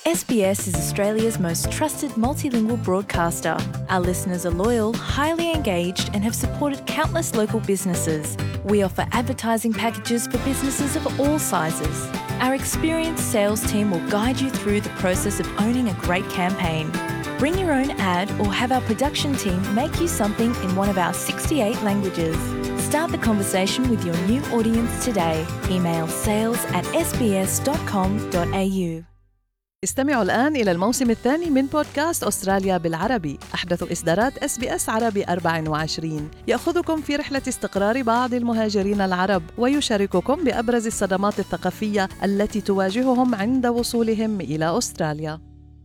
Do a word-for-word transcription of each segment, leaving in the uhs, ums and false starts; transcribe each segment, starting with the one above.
S B S is Australia's most trusted multilingual broadcaster. Our listeners are loyal, highly engaged, and have supported countless local businesses. We offer advertising packages for businesses of all sizes. Our experienced sales team will guide you through the process of owning a great campaign. Bring your own ad or have our production team make you something in one of our sixty-eight languages. Start the conversation with your new audience today. Email sales at s b s dot com dot a u. استمعوا الآن إلى الموسم الثاني من بودكاست أستراليا بالعربي، أحدث إصدارات إس بي إس عربي أربعة وعشرين، يأخذكم في رحلة استقرار بعض المهاجرين العرب ويشارككم بأبرز الصدمات الثقافية التي تواجههم عند وصولهم إلى أستراليا.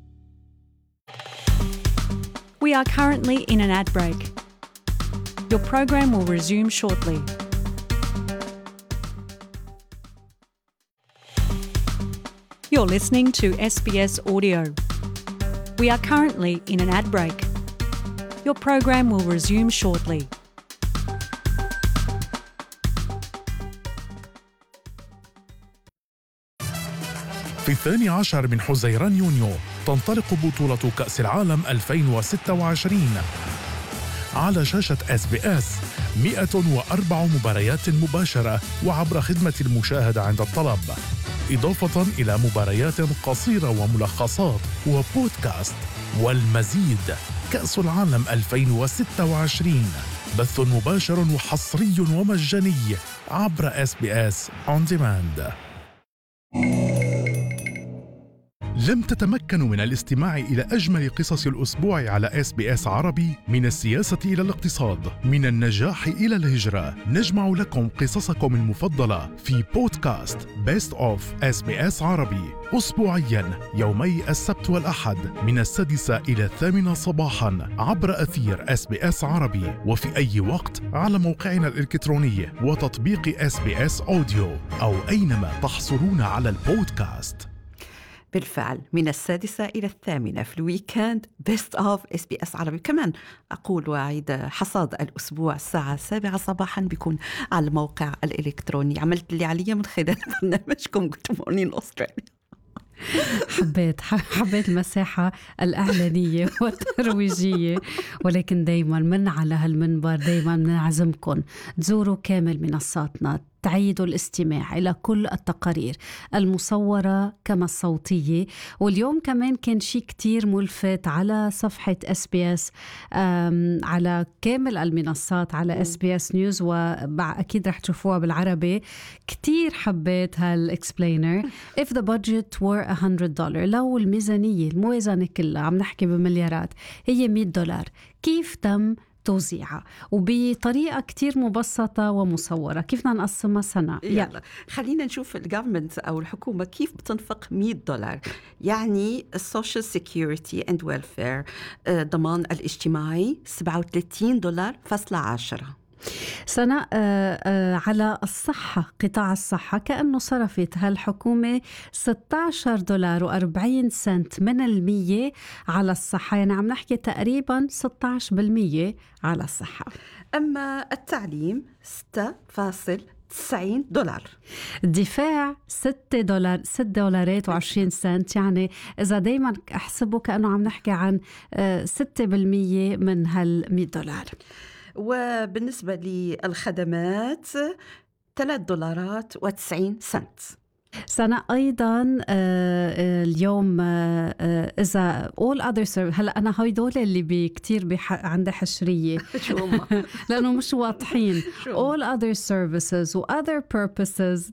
We are currently in an ad break. Your program will resume shortly. You're listening to S B S Audio. We are currently in an ad break. Your program will resume shortly. في الثاني عشر من حزيران يونيو تنطلق بطولة كأس العالم ألفين وستة وعشرين على شاشة إس بي إس. مئة وأربع مباريات مباشرة وعبر خدمة المشاهدة عند الطلب، إضافة إلى مباريات قصيرة وملخصات وبودكاست والمزيد. كأس العالم ألفين وستة وعشرين بث مباشر وحصري ومجاني عبر إس بي إس On Demand. لم تتمكنوا من الاستماع إلى أجمل قصص الأسبوع على إس بي إس عربي؟ من السياسة إلى الاقتصاد، من النجاح إلى الهجرة، نجمع لكم قصصكم المفضلة في بودكاست Best of إس بي إس عربي أسبوعياً يومي السبت والأحد من السادسة إلى الثامنة صباحاً عبر أثير إس بي إس عربي، وفي أي وقت على موقعنا الإلكتروني وتطبيق إس بي إس أوديو أو أينما تحصلون على البودكاست. بالفعل من السادسة إلى الثامنة في الويكند بيست أوف إس بي إس عربي. كمان أقول وأعيد حصاد الأسبوع الساعة السابعة صباحا بيكون على الموقع الإلكتروني. عملت اللي علي من خلال برنامجكم Good Morning Australia. حبيت حبيت المساحة الإعلانية والترويجية، ولكن دايما من على هالمنبر دايما نعزمكم تزوروا كامل منصاتنا، تعيدوا الاستماع إلى كل التقارير المصورة كما الصوتية. واليوم كمان كان شيء كتير ملفت على صفحة إس بي إس على كامل المنصات على إس بي إس نيوز، وأكيد رح تشوفوها بالعربي. كتير حبيت هالإكسبلينر. If the budget were one hundred dollars، لو الميزانية الموازنة كلها عم نحكي بمليارات هي مية دولار، كيف تم توزيعها؟ وبطريقة كتير مبسطة ومصورة. كيف بدنا نقسمها سنة؟ يلا خلينا نشوف الجفرمنت أو الحكومة كيف بتنفق مية دولار. يعني السوشيال سيكيورتي اند ويلفير، ضمان الاجتماعي سبعة وثلاثين دولار فاصلة عشرة. سنة آه آه على الصحة، قطاع الصحة كأنه صرفت هالحكومة ستة عشر دولار وأربعين سنت من المية على الصحة، يعني عم نحكي تقريبا ستة عشر بالمية على الصحة. أما التعليم ستة فاصلة تسعين دولار. الدفاع ستة دولار ستة دولارات وعشرين سنت، يعني إذا دايما أحسبه كأنه عم نحكي عن آه ستة بالمية من هالمية دولار. وبالنسبة للخدمات ثلاث دولارات وتسعين سنت. سنة أيضاً آه اليوم آه إذا all other services، هلأ أنا هاي دول اللي بكتير بح... عندها حشرية لأنه مش واضحين. all other services و other purposes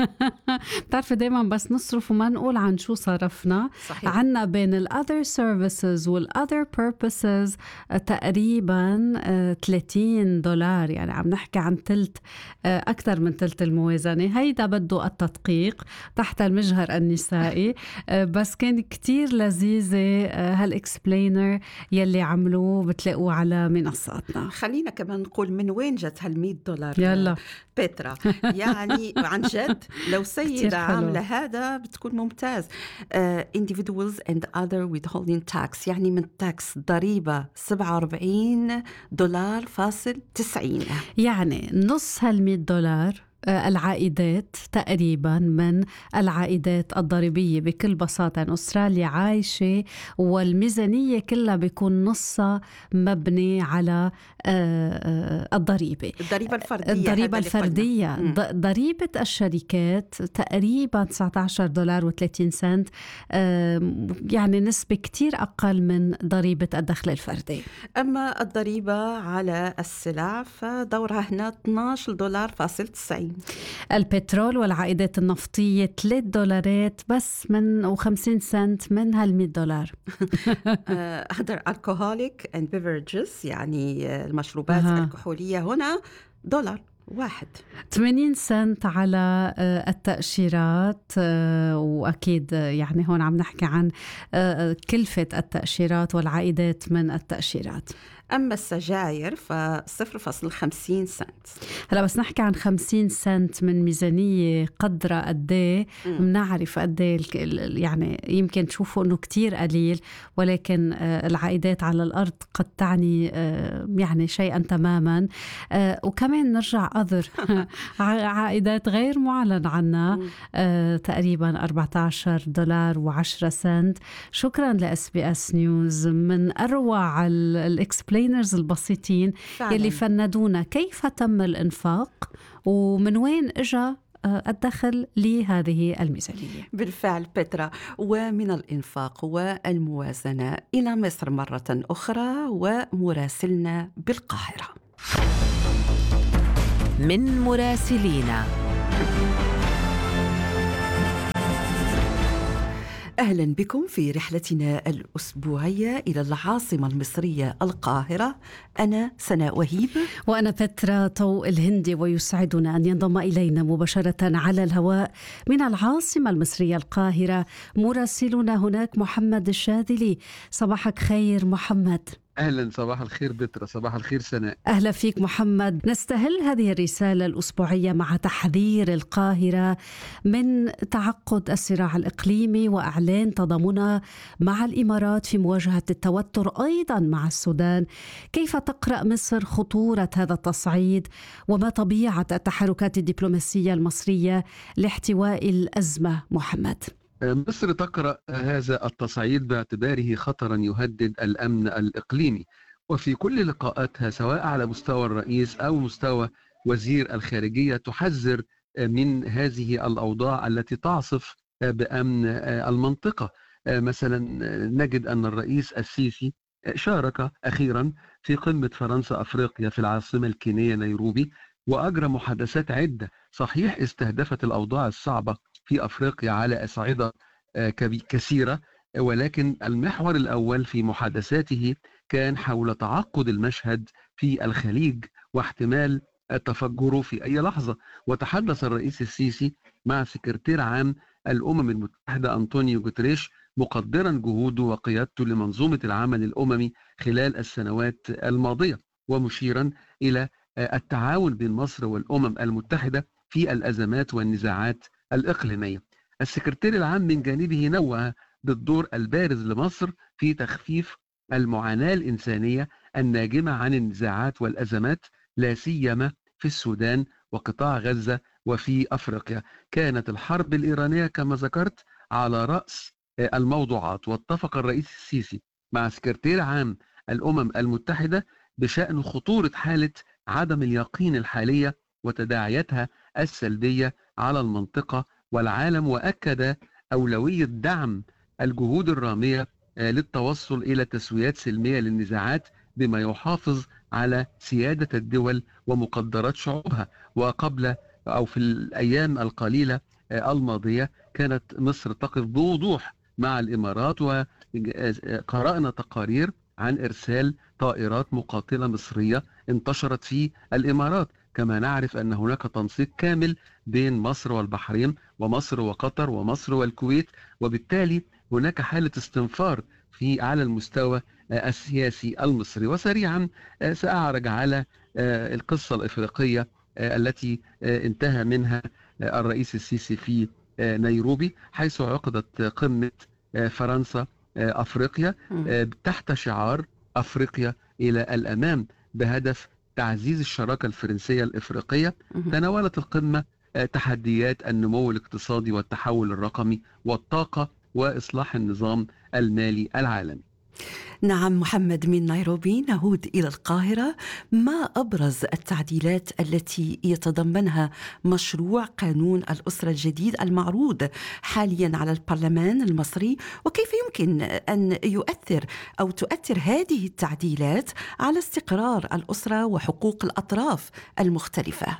بتعرف دايماً بس نصرف وما نقول عن شو صرفنا. صحيح. عنا بين ال other services وال other purposes آه تقريباً آه ثلاثين دولار، يعني عم نحكي عن تلت آه أكثر من تلت الموازنة. هيدا بده التدقيق تحت المجهر النسائي، بس كان كتير لذيذة هالإكسبلينر يلي عملوه بتلاقوه على منصاتنا. خلينا كمان نقول من وين جت هالمية دولار يلا بيترا. يعني عن جد لو سيدة عاملة هذا بتكون ممتاز. uh, individuals and other withholding tax، يعني من تاكس ضريبة سبعة وأربعين دولار فاصل تسعين، يعني نص هالمية دولار العائدات تقريبا من العائدات الضريبية بكل بساطة. يعني أستراليا عايشة والميزانية كلها بيكون نصها مبني على الضريبة الضريبة الفردية الضريبة الفردية ضريبة الشركات تقريبا تسعة عشر دولار وثلاثين سنت، يعني نسبة كتير أقل من ضريبة الدخل الفردي. أما الضريبة على السلع فدورها هنا اثني عشر دولار فاصل تسعين. البترول والعائدات النفطية ثلاثة دولارات بس من وخمسين سنت من هالمئة دولار. other alcoholic and beverages يعني المشروبات أه. الكحولية هنا دولار واحد. ثمانين سنت على التأشيرات، وأكيد يعني هون عم نحكي عن كلفة التأشيرات والعائدات من التأشيرات. أما السجاير فصفر فاصل خمسين سنت. هلا بس نحكي عن خمسين سنت من ميزانية قدرة قديه بنعرف قديه، يعني يمكن تشوفوا أنه كتير قليل، ولكن العائدات على الأرض قد تعني يعني شيئا تماما. وكمان نرجع أذر عائدات غير معلن عنها تقريبا أربعة عشر دولار وعشرة سنت. شكرا لأس بي أس نيوز، من أروع الإكسبلينرز البسيطين فعلا. يلي فندونا كيف تم الإنفاق ومن وين إجا الدخل لهذه الميزانية. بالفعل بترا، ومن الإنفاق والموازنة إلى مصر مرة أخرى ومراسلنا بالقاهرة. من مراسلينا. أهلا بكم في رحلتنا الأسبوعية إلى العاصمة المصرية القاهرة. أنا سناء وهيب وأنا بترا طوق الهندي، ويسعدنا أن ينضم إلينا مباشرة على الهواء من العاصمة المصرية القاهرة مراسلنا هناك محمد الشاذلي. صباحك خير محمد. أهلا، صباح الخير بترا، صباح الخير سناء. أهلا فيك محمد. نستهل هذه الرسالة الأسبوعية مع تحذير القاهرة من تعقد الصراع الإقليمي وإعلان تضامنها مع الإمارات في مواجهة التوتر أيضا مع السودان. كيف تقرأ مصر خطورة هذا التصعيد، وما طبيعة التحركات الدبلوماسية المصرية لاحتواء الأزمة محمد؟ مصر تقرأ هذا التصعيد باعتباره خطرا يهدد الأمن الإقليمي، وفي كل لقاءاتها سواء على مستوى الرئيس أو مستوى وزير الخارجية تحذر من هذه الأوضاع التي تعصف بأمن المنطقة. مثلا نجد أن الرئيس السيسي شارك أخيرا في قمة فرنسا أفريقيا في العاصمة الكينية نيروبي، وأجرى محادثات عدة صحيح استهدفت الأوضاع الصعبة في أفريقيا على أصعدة كثيرة، ولكن المحور الأول في محادثاته كان حول تعقد المشهد في الخليج واحتمال تفجره في أي لحظة. وتحدث الرئيس السيسي مع سكرتير عام الأمم المتحدة أنطونيو غوتريش مقدرا جهوده وقيادته لمنظومة العمل الأممي خلال السنوات الماضية، ومشيرا إلى التعاون بين مصر والأمم المتحدة في الأزمات والنزاعات الإقليمية. السكرتير العام من جانبه نوه بالدور البارز لمصر في تخفيف المعاناة الإنسانية الناجمة عن النزاعات والأزمات، لا سيما في السودان وقطاع غزة وفي أفريقيا. كانت الحرب الإيرانية كما ذكرت على رأس الموضوعات، واتفق الرئيس السيسي مع سكرتير عام الأمم المتحدة بشأن خطورة حالة عدم اليقين الحالية وتداعياتها السلبية على المنطقة والعالم، وأكد أولوية دعم الجهود الرامية للتوصل إلى تسويات سلمية للنزاعات بما يحافظ على سيادة الدول ومقدرات شعوبها. وقبل أو في الأيام القليلة الماضية كانت مصر تقف بوضوح مع الإمارات، وقرأنا تقارير عن إرسال طائرات مقاتلة مصرية انتشرت في الإمارات. كما نعرف أن هناك تنسيق كامل بين مصر والبحرين ومصر وقطر ومصر والكويت، وبالتالي هناك حالة استنفار في على المستوى السياسي المصري. وسريعا سأعرج على القصة الإفريقية التي انتهى منها الرئيس السيسي في نيروبي، حيث عقدت قمة فرنسا أفريقيا تحت شعار أفريقيا إلى الأمام بهدف تعزيز الشراكة الفرنسية الإفريقية. تناولت القمة تحديات النمو الاقتصادي والتحول الرقمي والطاقة وإصلاح النظام المالي العالمي. نعم محمد، من نيروبي نعود إلى القاهرة. ما أبرز التعديلات التي يتضمنها مشروع قانون الأسرة الجديد المعروض حاليا على البرلمان المصري، وكيف يمكن أن يؤثر أو تؤثر هذه التعديلات على استقرار الأسرة وحقوق الأطراف المختلفة؟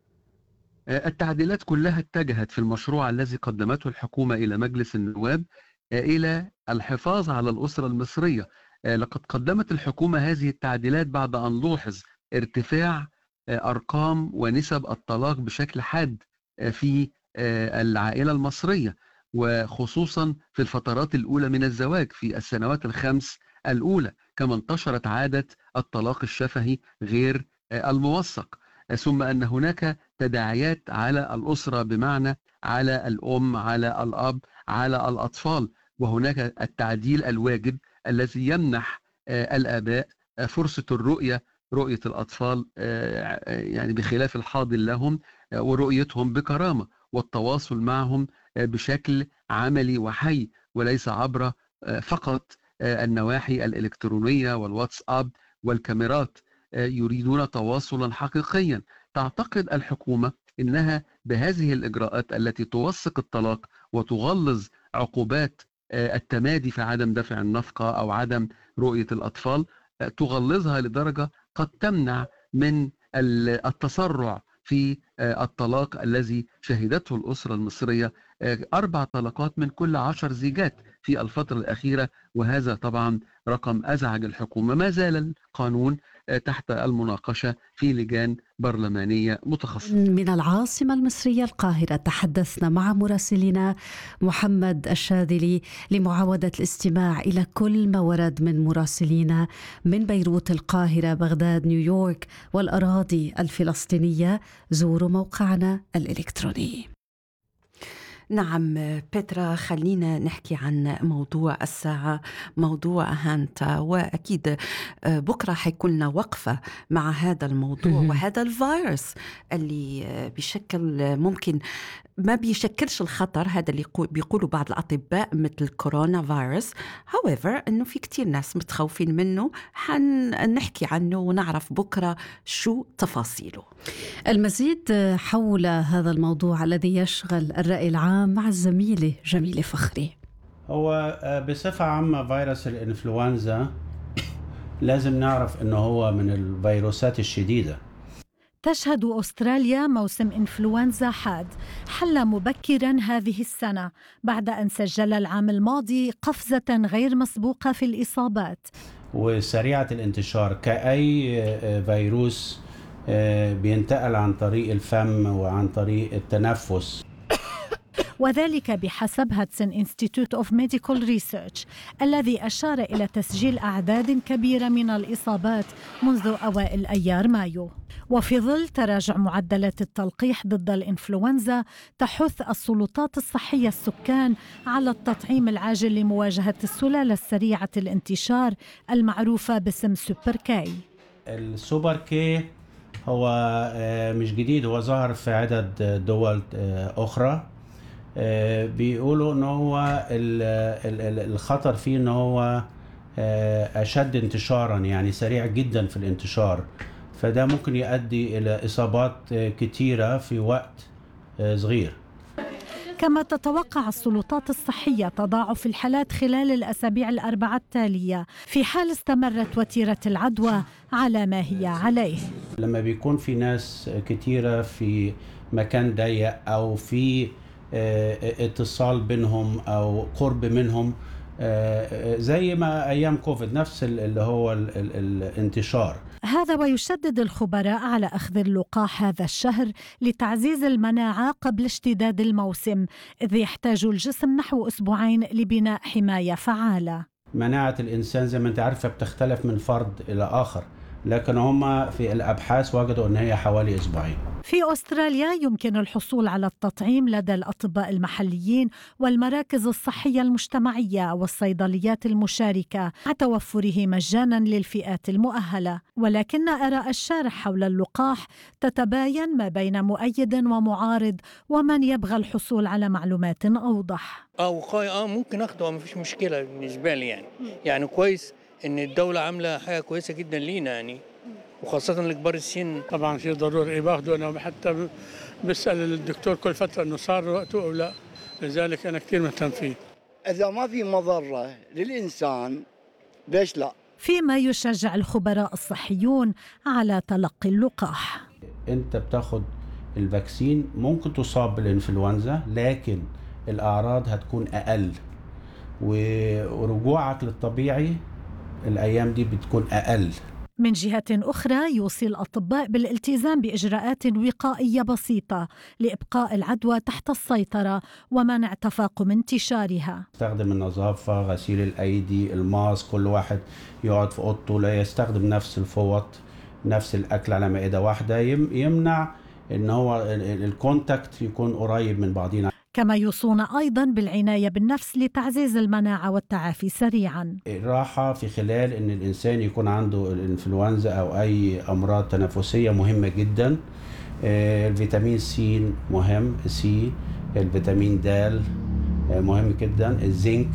التعديلات كلها اتجهت في المشروع الذي قدمته الحكومة إلى مجلس النواب إلى الحفاظ على الأسرة المصرية. لقد قدمت الحكومة هذه التعديلات بعد أن لوحظ ارتفاع أرقام ونسب الطلاق بشكل حاد في العائلة المصرية، وخصوصا في الفترات الأولى من الزواج في السنوات الخمس الأولى، كما انتشرت عادة الطلاق الشفهي غير الموثق. ثم أن هناك تداعيات على الأسرة، بمعنى على الأم، على الأب، على الأطفال. وهناك التعديل الواجب الذي يمنح الآباء فرصة الرؤية، رؤية الأطفال يعني بخلاف الحاضن لهم، ورؤيتهم بكرامة، والتواصل معهم بشكل عملي وحي، وليس عبر فقط النواحي الإلكترونية والواتساب والكاميرات. يريدون تواصلا حقيقيا. تعتقد الحكومة أنها بهذه الإجراءات التي توثق الطلاق وتغلظ عقوبات التمادي في عدم دفع النفقة أو عدم رؤية الأطفال، تغلظها لدرجة قد تمنع من التسرع في الطلاق الذي شهدته الأسرة المصرية، أربع طلقات من كل عشر زيجات في الفترة الأخيرة، وهذا طبعا رقم أزعج الحكومة. ما زال القانون تحت المناقشة في لجان برلمانية متخصصة. من العاصمة المصرية القاهرة تحدثنا مع مراسلنا محمد الشاذلي لمعاودة الاستماع إلى كل ما ورد من مراسلينا من بيروت، القاهرة، بغداد، نيويورك والأراضي الفلسطينية. زوروا موقعنا الإلكتروني. نعم بيترا، خلينا نحكي عن موضوع الساعة، موضوع هانتا، وأكيد بكرة حيكون لنا وقفة مع هذا الموضوع وهذا الفيروس اللي بشكل ممكن ما بيشكلش الخطر، هذا اللي بيقولوا بعض الأطباء مثل كورونا فيروس. however إنه في كتير ناس متخوفين منه، حنحكي عنه ونعرف بكرة شو تفاصيله. المزيد حول هذا الموضوع الذي يشغل الرأي العام مع الزميلة جميلة فخري. هو بصفة عامة فيروس الإنفلونزا لازم نعرف أنه هو من الفيروسات الشديدة. تشهد أستراليا موسم إنفلونزا حاد حل مبكراً هذه السنة بعد أن سجل العام الماضي قفزة غير مسبوقة في الإصابات وسريعة الانتشار كأي فيروس بينتقل عن طريق الفم وعن طريق التنفس، وذلك بحسب هاتسون انستيتوت اوف ميديكال ريسيرش الذي أشار إلى تسجيل أعداد كبيرة من الإصابات منذ أوائل أيار مايو. وفي ظل تراجع معدلات التلقيح ضد الإنفلونزا، تحث السلطات الصحية السكان على التطعيم العاجل لمواجهة السلالة السريعة الانتشار المعروفة باسم سوبر كاي. السوبر كاي هو مش جديد، هو ظهر في عدد دول أخرى. بيقولوا أنه هو الخطر فيه أنه هو أشد انتشاراً، يعني سريع جداً في الانتشار، فده ممكن يؤدي إلى إصابات كتيرة في وقت صغير. كما تتوقع السلطات الصحية تضاعف الحالات خلال الأسابيع الأربعة التالية في حال استمرت وتيرة العدوى على ما هي عليه. لما بيكون في ناس كتيرة في مكان ضيق أو في اتصال بينهم أو قرب منهم، زي ما أيام كوفيد نفس اللي هو ال ال الانتشار. هذا ويشدد الخبراء على أخذ اللقاح هذا الشهر لتعزيز المناعة قبل اشتداد الموسم، إذ يحتاج الجسم نحو أسبوعين لبناء حماية فعالة. مناعة الإنسان زي ما أنت عارفة بتختلف من فرد إلى آخر، لكن هم في الأبحاث وجدوا أن هي حوالي أسبوعين. في أستراليا يمكن الحصول على التطعيم لدى الأطباء المحليين والمراكز الصحية المجتمعية والصيدليات المشاركة مع توفره مجانا للفئات المؤهلة، ولكن آراء الشارع حول اللقاح تتباين ما بين مؤيد ومعارض ومن يبغى الحصول على معلومات أوضح. اه وقاية اه ممكن اخده، ما فيش مشكلة بالنسبة لي يعني. يعني كويس ان الدولة عاملة حاجة كويسة جدا لينا يعني، وخاصة لكبار السن. طبعا في ضروري باخده، انا حتى بسأل الدكتور كل فترة انه صار وقته او لا، لذلك انا كثير مهتم فيه. اذا ما في مضرة للانسان ليش لا؟ فيما يشجع الخبراء الصحيون على تلقي اللقاح. انت بتاخد الفاكسين ممكن تصاب بالإنفلونزا، لكن الأعراض هتكون أقل ورجوعك للطبيعي الأيام دي بتكون أقل. من جهة أخرى يوصي الأطباء بالالتزام بإجراءات وقائية بسيطة لإبقاء العدوى تحت السيطرة ومنع تفاقم انتشارها. استخدم النظافة، غسيل الأيدي، الماسك، كل واحد يقعد في أوضته، لا يستخدم نفس الفوط، نفس الأكل على مائدة واحدة، يمنع إن هو الكونتاكت يكون قريب من بعضنا. كما يوصون أيضاً بالعناية بالنفس لتعزيز المناعة والتعافي سريعاً. الراحة في خلال أن الإنسان يكون عنده الإنفلونزا أو أي أمراض تنفسية مهمة جداً. الفيتامين سي مهم، سي، الفيتامين د مهم جداً، الزنك،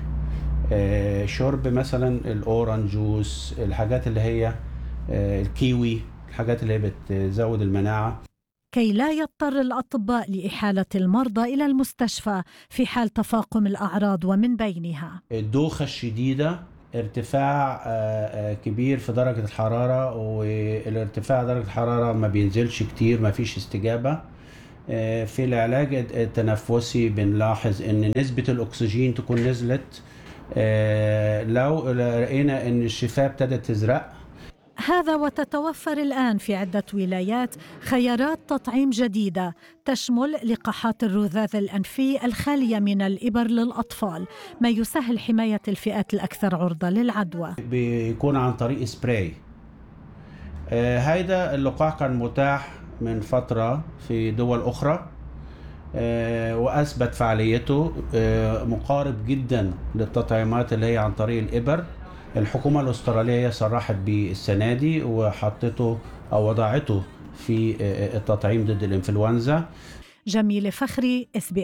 شرب مثلاً الأورانج جوس، الحاجات اللي هي الكيوي، الحاجات اللي هي بتزود المناعة، كي لا يضطر الأطباء لإحالة المرضى إلى المستشفى في حال تفاقم الأعراض، ومن بينها الدوخة الشديدة، ارتفاع كبير في درجة الحرارة، والارتفاع درجة الحرارة ما بينزلش كتير، ما فيش استجابة. في العلاج التنفسي بنلاحظ أن نسبة الأكسجين تكون نزلت، لو لقينا أن الشفاه ابتدت تزرق. هذا وتتوفر الآن في عدة ولايات خيارات تطعيم جديدة تشمل لقاحات الرذاذ الأنفي الخالية من الإبر للأطفال، ما يسهل حماية الفئات الأكثر عرضة للعدوى. بيكون عن طريق سبراي. آه هيدا اللقاح كان متاح من فترة في دول أخرى، آه وأثبت فعاليته، آه مقارب جدا للتطعيمات اللي هي عن طريق الإبر. الحكومة الأسترالية صرحت بالسنة دي وحطته أو وضعته في التطعيم ضد الإنفلونزا. جميلة فخري، إس بي